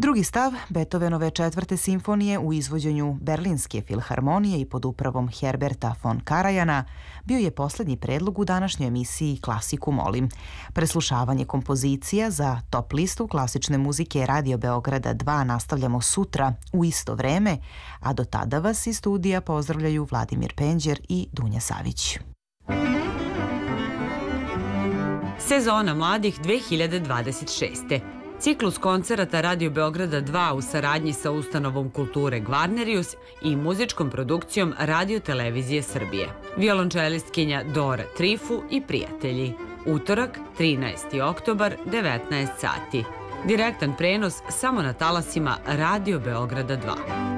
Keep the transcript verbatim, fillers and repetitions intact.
Drugi stav Beethovenove četvrte simfonije u izvođenju Berlinske filharmonije i pod upravom Herberta von Karajana bio je poslednji predlog u današnjoj emisiji Klasiku molim. Preslušavanje kompozicija za top listu klasične muzike Radio Beograda dva nastavljamo sutra u isto vreme, a do tada vas iz studija pozdravljaju Vladimir Penđer i Dunja Savić. Sezona mladih dve hiljade dvadeset šeste. Ciklus koncerata Radio Beograda dva u saradnji sa ustanovom kulture Gvarnerius i muzičkom produkcijom Radio Televizije Srbije. Violončelistkinja Dora Trifu i prijatelji. Utorak, trinaesti oktobar, devetnaest sati. Direktan prenos samo na talasima Radio Beograda dva.